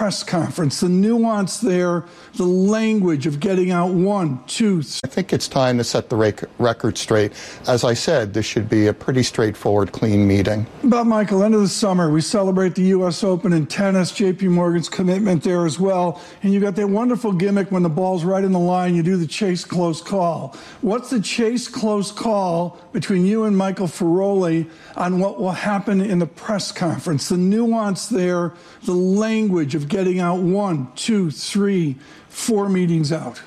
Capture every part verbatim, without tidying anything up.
press conference, the nuance there, the language of getting out one, two, three. I think it's time to set the rec- record straight. As I said, this should be a pretty straightforward, clean meeting. Bob Michael, end of the summer, we celebrate the U S Open in tennis, J P Morgan's commitment there as well. And you got that wonderful gimmick when the ball's right in the line, you do the chase close call. What's the chase close call between you and Michael Ferroli on what will happen in the press conference? The nuance there, the language of getting out one, two, three, four meetings out.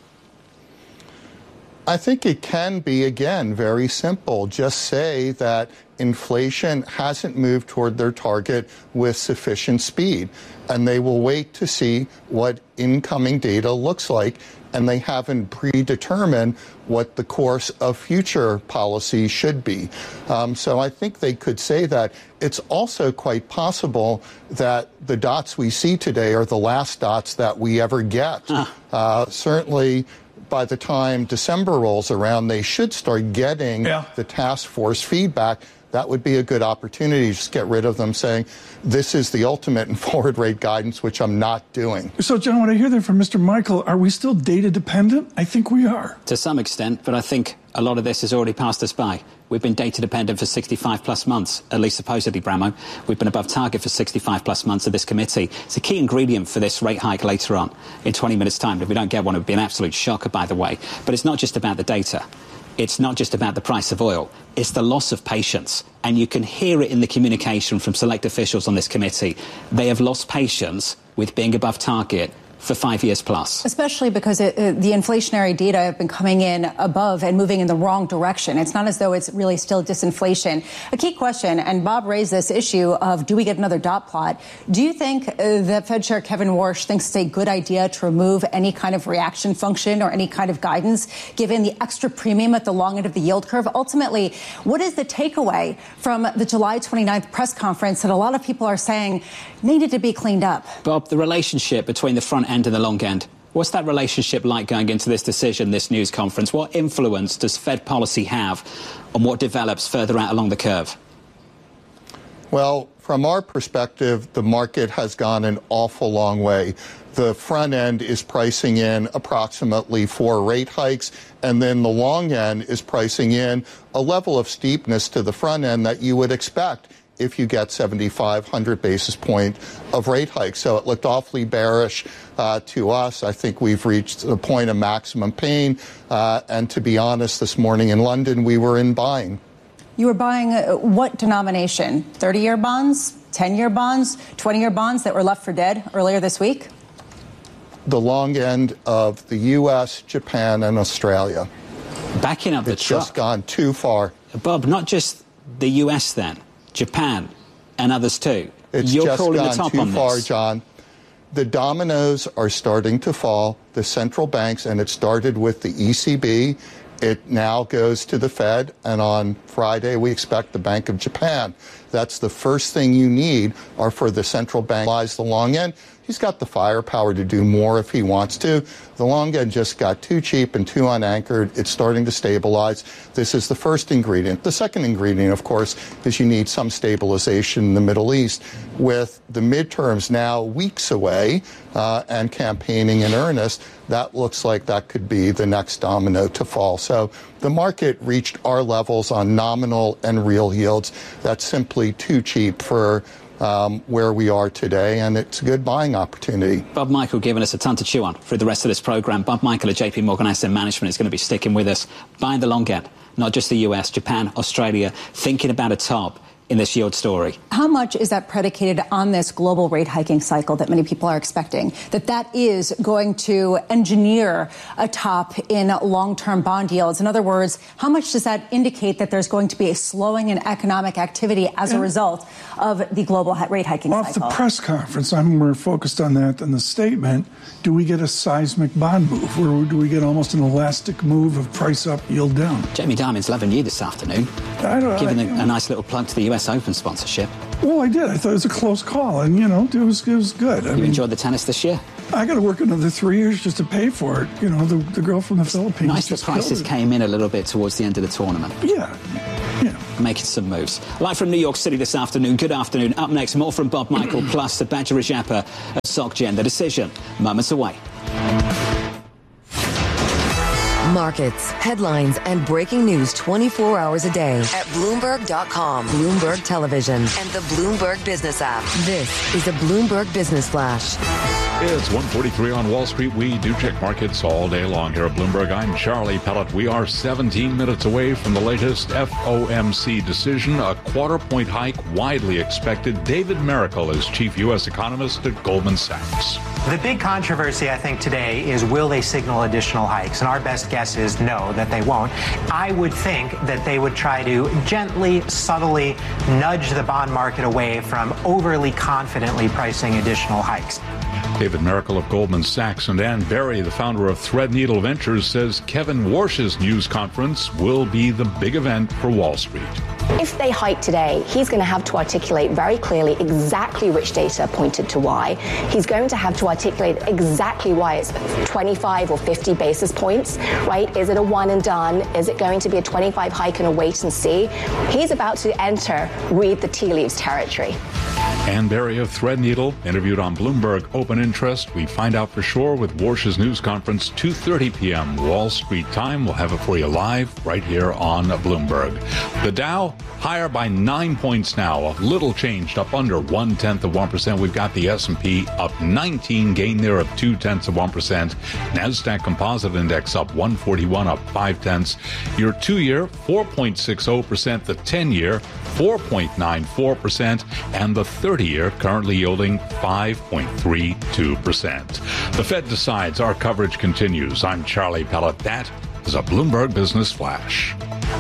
I think it can be, again, very simple. Just say that inflation hasn't moved toward their target with sufficient speed, and they will wait to see what incoming data looks like, and they haven't predetermined what the course of future policy should be. Um, so I think they could say that. It's also quite possible that the dots we see today are the last dots that we ever get. Uh. Uh, certainly, by the time December rolls around, they should start getting yeah. the task force feedback. That would be a good opportunity to just get rid of them saying, this is the ultimate in forward rate guidance, which I'm not doing. So, John, when I hear that from Mister Michael, are we still data dependent? I think we are. To some extent, but I think a lot of this has already passed us by. We've been data dependent for sixty-five plus months, at least supposedly, Bramo. We've been above target for sixty-five plus months of this committee. It's a key ingredient for this rate hike later on in twenty minutes' time. If we don't get one, it would be an absolute shocker, by the way. But it's not just about the data. It's not just about the price of oil. It's the loss of patience. And you can hear it in the communication from select officials on this committee. They have lost patience with being above target for five years plus. Especially because it, uh, the inflationary data have been coming in above and moving in the wrong direction. It's not as though it's really still disinflation. A key question, and Bob raised this issue of, do we get another dot plot? Do you think uh, that Fed Chair Kevin Warsh thinks it's a good idea to remove any kind of reaction function or any kind of guidance, given the extra premium at the long end of the yield curve? Ultimately, what is the takeaway from the July twenty-ninth press conference that a lot of people are saying needed to be cleaned up? Bob, the relationship between the front end and the long end. What's that relationship like going into this decision, this news conference? What influence does Fed policy have on what develops further out along the curve? Well, from our perspective, the market has gone an awful long way. The front end is pricing in approximately four rate hikes, and then the long end is pricing in a level of steepness to the front end that you would expect if you get seventy-five hundred basis point of rate hikes. So it looked awfully bearish uh, to us. I think we've reached the point of maximum pain. Uh, and to be honest, this morning in London, we were in buying. You were buying uh, what denomination? thirty-year bonds, ten-year bonds, twenty-year bonds that were left for dead earlier this week? The long end of the U S, Japan, and Australia. Backing up the It's truck. just gone too far. Bob, not just the U S then. Japan and others too. It's You're just calling gone the top too on far, this. John. The dominoes are starting to fall. The central banks, and it started with the E C B. It now goes to the Fed, and on Friday we expect the Bank of Japan. That's the first thing you need, are for the central bank to lies the long end. He's got the firepower to do more if he wants to. The long end just got too cheap and too unanchored. It's starting to stabilize. This is the first ingredient. The second ingredient, of course, is you need some stabilization in the Middle East. With the midterms now weeks away uh, and campaigning in earnest, that looks like that could be the next domino to fall. So the market reached our levels on nominal and real yields. That's simply too cheap for Um, where we are today, and it's a good buying opportunity. Bob Michael giving us a ton to chew on through the rest of this program. Bob Michael at J P Morgan Asset Management is going to be sticking with us, buying the long end, not just the U S, Japan, Australia, thinking about a top in this yield story. How much is that predicated on this global rate hiking cycle that many people are expecting? That that is going to engineer a top in long-term bond yields? In other words, how much does that indicate that there's going to be a slowing in economic activity as yeah. a result of the global rate hiking Off cycle? Off the press conference, I'm more focused on that than the statement. Do we get a seismic bond move, or do we get almost an elastic move of price up, yield down? Jamie Dimon's loving you this afternoon, I don't, giving I, a, a nice little plug to the U S Open sponsorship. Well, I did. I thought it was a close call, and, you know, it was, it was good. I you mean, enjoyed the tennis this year? I got to work another three years just to pay for it. You know, the, the girl from the Philippines. Nice the prices came in a little bit towards the end of the tournament. Yeah, yeah. making some moves. Live from New York City this afternoon. Good afternoon. Up next, more from Bob Michael, plus the Badger Rajappa of SocGen. The decision, moments away. Markets, headlines, and breaking news twenty-four hours a day at Bloomberg dot com, Bloomberg Television, and the Bloomberg Business app. This is a Bloomberg Business Flash. It's one forty-three on Wall Street. We do check markets all day long here at Bloomberg. I'm Charlie Pellet. We are seventeen minutes away from the latest F O M C decision, a quarter point hike widely expected. David Miracle is chief U S economist at Goldman Sachs. The big controversy, I think, today is will they signal additional hikes? And our best guess is no, that they won't. I would think that they would try to gently, subtly nudge the bond market away from overly confidently pricing additional hikes. David Miracle of Goldman Sachs. And Ann Berry, the founder of Threadneedle Ventures, says Kevin Warsh's news conference will be the big event for Wall Street. If they hike today, he's going to have to articulate very clearly exactly which data pointed to why. He's going to have to articulate exactly why it's twenty-five or fifty basis points, right? Is it a one and done? Is it going to be a twenty-five hike and a wait and see? He's about to enter read the tea leaves territory. Ann Berry of Threadneedle, interviewed on Bloomberg Open Interest. We find out for sure with Warsh's news conference, two thirty p.m. Wall Street time. We'll have it for you live right here on Bloomberg. The Dow higher by nine points now, a little changed, up under one-tenth of one percent. We've got the S and P up nineteen, gain there of two-tenths of one percent. NASDAQ Composite Index up one forty-one, up five-tenths. Your two-year, four point six zero percent. The ten-year, four point nine four percent. And the thirty-year currently yielding five point three two percent. The Fed decides. Our coverage continues. I'm Charlie Pellet. That is a Bloomberg Business Flash.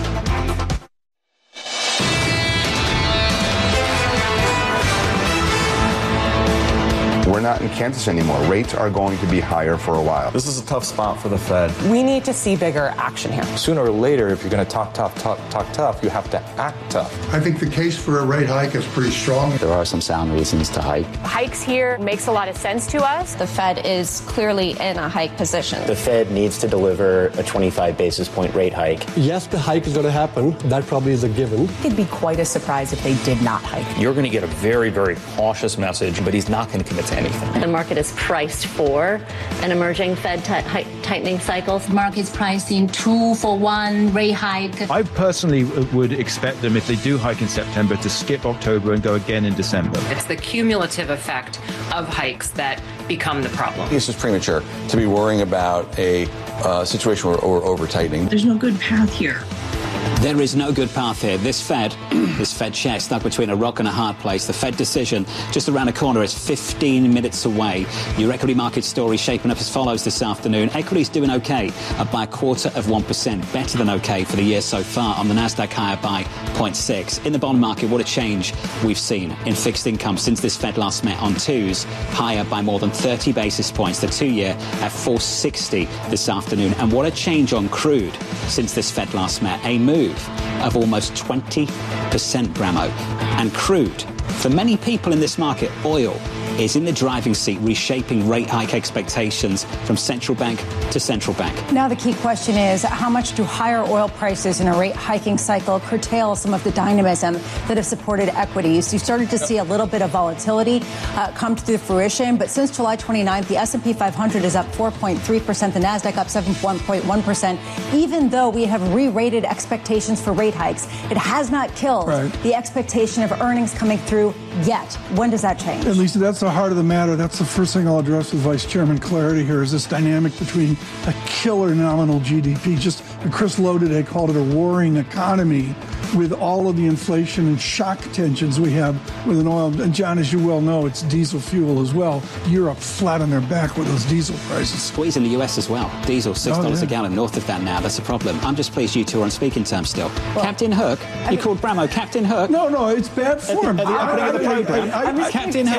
We're not in Kansas anymore. Rates are going to be higher for a while. This is a tough spot for the Fed. We need to see bigger action here. Sooner or later, if you're going to talk tough, talk, talk tough, you have to act tough. I think the case for a rate hike is pretty strong. There are some sound reasons to hike. Hikes here makes a lot of sense to us. The Fed is clearly in a hike position. The Fed needs to deliver a twenty-five basis point rate hike. Yes, the hike is going to happen. That probably is a given. It'd be quite a surprise if they did not hike. You're going to get a very, very cautious message, but he's not going to commit to anything. The market is priced for an emerging Fed t- tightening cycle. The market is pricing two for one rate hike. I personally would expect them, if they do hike in September, to skip October and go again in December. It's the cumulative effect of hikes that become the problem. This is premature to be worrying about a uh, situation where we're over-tightening. There's no good path here. There is no good path here. This Fed, this Fed chair stuck between a rock and a hard place. The Fed decision just around the corner is fifteen minutes away. Your equity market story shaping up as follows this afternoon. Equities doing okay, up by a quarter of one percent, better than okay for the year so far. On the Nasdaq, higher by zero point six. In the bond market, what a change we've seen in fixed income since this Fed last met on twos, higher by more than thirty basis points. The two-year at four sixty this afternoon. And what a change on crude since this Fed last met. A move of almost twenty percent, Bramo. And crude, for many people in this market, oil is in the driving seat, reshaping rate hike expectations from central bank to central bank. Now the key question is, how much do higher oil prices in a rate hiking cycle curtail some of the dynamism that have supported equities? You started to see a little bit of volatility uh, come to fruition, but since July twenty-ninth, the S and P five hundred is up four point three percent, the Nasdaq up seven point one percent. Even though we have re-rated expectations for rate hikes, it has not killed right. the expectation of earnings coming through yet. When does that change? At least that's the heart of the matter. That's the first thing I'll address with Vice Chairman Clarity here, is this dynamic between a killer nominal G D P, just Chris Lowe today called it a roaring economy, with all of the inflation and shock tensions we have with an oil. And John, as you well know, it's diesel fuel as well. Europe flat on their back with those diesel prices. Squeeze in the U S as well. Diesel, six dollars oh, yeah. a gallon, north of that now. That's a problem. I'm just pleased you two are on speaking terms still. Well, Captain Hook, you I mean, called Bramo Captain Hook. No, no, it's bad form. At the, at the opening I, of the program. I, I, I, Captain Hook.